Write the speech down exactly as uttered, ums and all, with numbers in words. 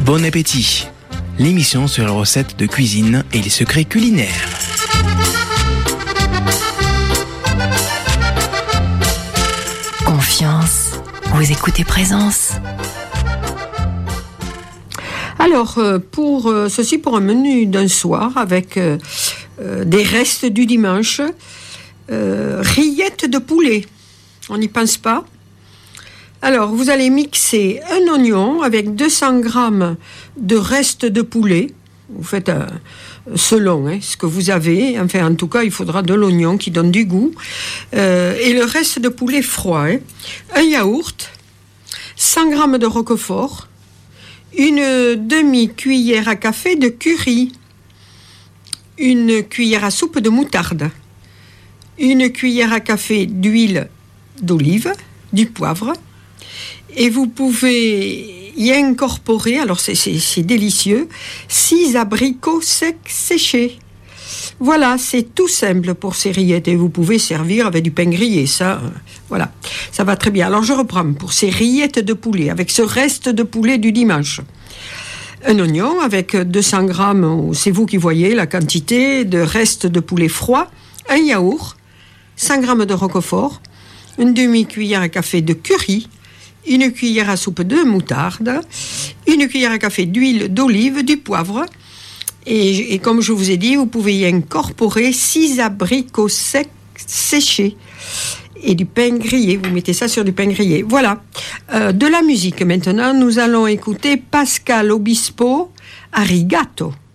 Bon appétit, l'émission sur les recettes de cuisine et les secrets culinaires. Confiance, vous écoutez Présence. Alors, pour ceci, pour un menu d'un soir avec euh, euh, des restes du dimanche, euh, rillettes de poulet. On n'y pense pas. Alors, vous allez mixer un oignon avec deux cents grammes de restes de poulet. Vous faites un, selon hein, ce que vous avez. Enfin, en tout cas, il faudra de l'oignon qui donne du goût. Euh, et le reste de poulet froid. Hein. Un yaourt, cent grammes de roquefort, une demi-cuillère à café de curry, une cuillère à soupe de moutarde, une cuillère à café d'huile d'olive, du poivre, et vous pouvez y incorporer, alors c'est, c'est, c'est délicieux, six abricots secs séchés. Voilà, c'est tout simple pour ces rillettes et vous pouvez servir avec du pain grillé, ça, euh, voilà, ça va très bien. Alors je reprends pour ces rillettes de poulet, avec ce reste de poulet du dimanche. Un oignon avec deux cents grammes, c'est vous qui voyez la quantité de reste de poulet froid, un yaourt, cent grammes de roquefort, une demi-cuillère à café de curry, une cuillère à soupe de moutarde, une cuillère à café d'huile d'olive, du poivre. Et, et comme je vous ai dit, vous pouvez y incorporer six abricots secs séchés et du pain grillé. Vous mettez ça sur du pain grillé. Voilà. Euh, de la musique maintenant, nous allons écouter Pascal Obispo, Arigato.